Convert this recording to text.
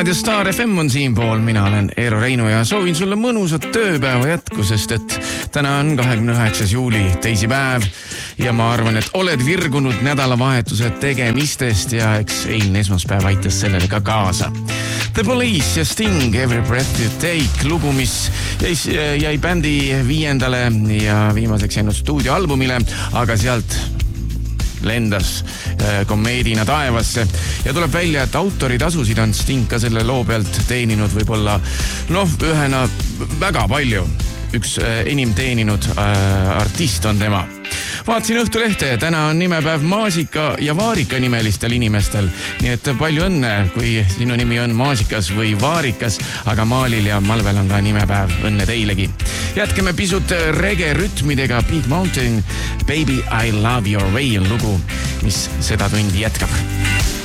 Raadio Star FM on siinpool, mina olen Eero Reinu ja soovin sulle mõnusat tööpäeva jätku, sest et täna on 29. juuli teisipäev ja ma arvan, et oled virgunud nädalavahetuse tegemistest ja eks eilne esmaspäev aitas sellele ka kaasa. The Police ja Sting, Every Breath You Take, lugu, mis jäi bändi 5. ja viimaseks jäänud stuudioalbumile, aga sealt lendas komeedina taevasse ja tuleb välja, et autoritasusid on Sting ka selle loo pealt teeninud võib-olla ühena väga palju. Üks enim teeninud artist on tema. Vaatasin Õhtulehte ja täna on nimepäev Maasika ja Vaarika nimelistel inimestel. Nii et palju õnne, kui sinu nimi on Maasikas või Vaarikas, aga Maalil ja Malvel on ka nimepäev. Õnne teilegi. Jätkame pisut reggae rütmidega. Big Mountain, Baby I Love Your Way on lugu, mis seda tundi jätkab.